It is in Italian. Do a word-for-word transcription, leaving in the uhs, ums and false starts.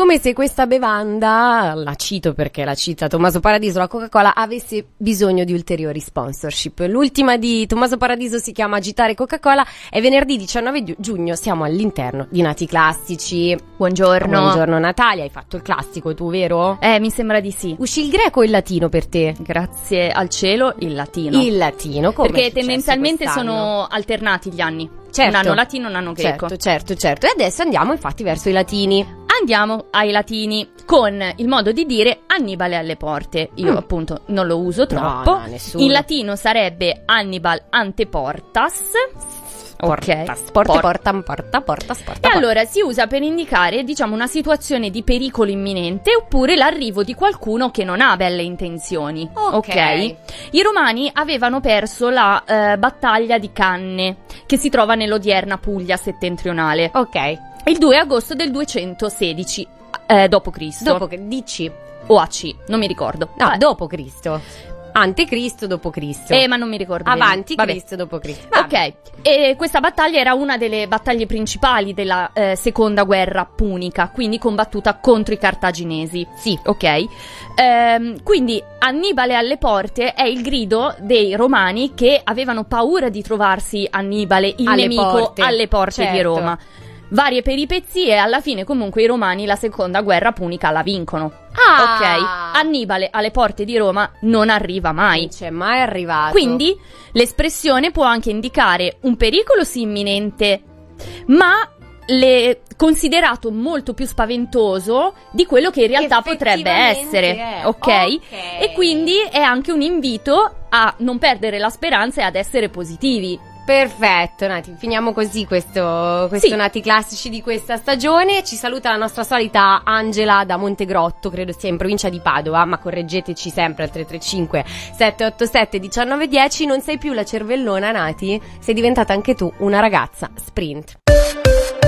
come se questa bevanda, la cito perché la cita Tommaso Paradiso, la Coca-Cola, avesse bisogno di ulteriori sponsorship. L'ultima di Tommaso Paradiso si chiama Agitare Coca-Cola, è venerdì diciannove giugno, siamo all'interno di Nati Classici. Buongiorno. Buongiorno Natalia, hai fatto il classico tu, vero? Eh, mi sembra di sì. Uscì il greco o il latino per te? Grazie al cielo, il latino. Il latino, come Perché tendenzialmente quest'anno? sono alternati gli anni. Certo. Un anno latino, un anno greco. Certo, certo, certo. E adesso andiamo infatti verso i latini. Andiamo ai latini con il modo di dire Annibale alle porte. Io Mm. appunto non lo uso troppo. No, no, nessuno. In latino sarebbe Hannibal ante portas. Portas, Ok. porte, Por- portam, porta, portas, porta, E porta. allora si usa per indicare, diciamo, una situazione di pericolo imminente oppure l'arrivo di qualcuno che non ha belle intenzioni. Ok. I romani avevano perso la eh, battaglia di Canne, che si trova nell'odierna Puglia settentrionale, Ok. il due agosto del duecentosedici eh, dopo Cristo. Dopo che dici? O A C, non mi ricordo. No, Vabbè. dopo Cristo. Ante Cristo, dopo Cristo. Eh, ma non mi ricordo bene. Avanti Vabbè. Cristo, dopo Cristo. Vabbè. Ok, e questa battaglia era una delle battaglie principali della eh, seconda guerra punica, quindi combattuta contro i cartaginesi. Sì. Ok, Ehm, quindi Annibale alle porte è il grido dei romani che avevano paura di trovarsi Annibale, il Alle nemico, porte. alle porte di Certo. Roma. Varie peripezie e alla fine comunque i romani la seconda guerra punica la vincono. Ah. Ok, Annibale alle porte di Roma non arriva mai. Non c'è mai arrivato. Quindi l'espressione può anche indicare un pericolo sì imminente, ma le- considerato molto più spaventoso di quello che in realtà potrebbe essere. è. ok? Ok. E quindi è anche un invito a non perdere la speranza e ad essere positivi. Perfetto, Nati, finiamo così questo, questo Sì. Nati Classici di questa stagione. Ci saluta la nostra solita Angela da Montegrotto, credo sia in provincia di Padova, ma correggeteci sempre al tre tre cinque sette otto sette uno nove uno zero. Non sei più la cervellona, Nati? Sei diventata anche tu una ragazza sprint.